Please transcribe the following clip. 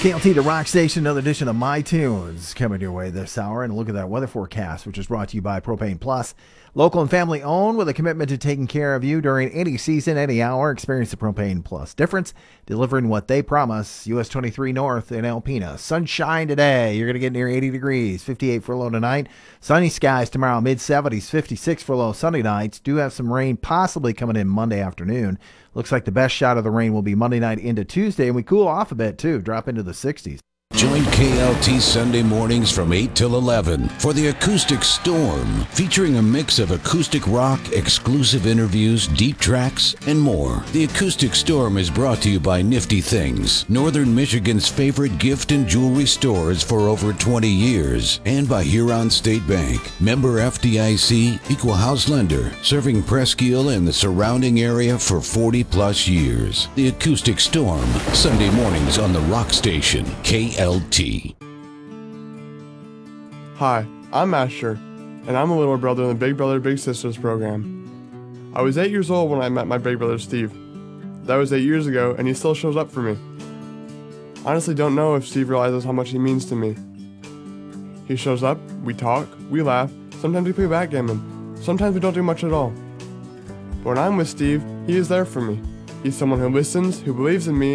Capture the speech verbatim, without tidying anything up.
K L T, the rock station, another edition of My Tunes coming your way this hour. And look at that weather forecast, which is brought to you by Propane Plus. Local and family owned with a commitment to taking care of you during any season, any hour. Experience the Propane Plus difference, delivering what they promise. U S twenty-three North in Alpena. Sunshine today. You're going to get near eighty degrees, fifty-eight for a low tonight. Sunny skies tomorrow, mid seventies, fifty-six for low. Sunday nights. Do have some rain possibly coming in Monday afternoon. Looks like the best shot of the rain will be Monday night into Tuesday, and we cool off a bit, too. Drop into the sixties. Join K L T Sunday mornings from eight till eleven for the Acoustic Storm, featuring a mix of acoustic rock, exclusive interviews, deep tracks, and more. The Acoustic Storm is brought to you by Nifty Things, Northern Michigan's favorite gift and jewelry stores for over twenty years, and by Huron State Bank, member F D I C, equal house lender, serving Presque Isle and the surrounding area for forty plus years. The Acoustic Storm, Sunday mornings on the Rock Station, K L T. Hi, I'm Asher, and I'm a little brother in the Big Brother Big Sisters program. I was eight years old when I met my big brother Steve. That was eight years ago, and he still shows up for me. Honestly, don't know if Steve realizes how much he means to me. He shows up, we talk, we laugh, sometimes we play backgammon, sometimes we don't do much at all. But when I'm with Steve, he is there for me. He's someone who listens, who believes in me,